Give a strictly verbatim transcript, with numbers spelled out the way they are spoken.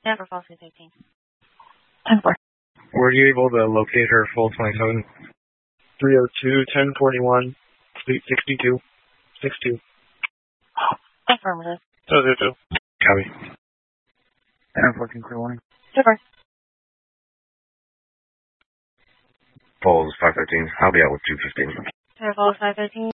Yeah, for false eighteen. ten four. Were you able to locate her full twenty-seven? three oh two, ten forty-one, Fleet sixty-two, sixty-two. Affirmative. Oh, there too. Copy. Air fourteen, clear warning. Super. Falls five thirteen. I'll be out with two fifteen. Air Falls five fifteen.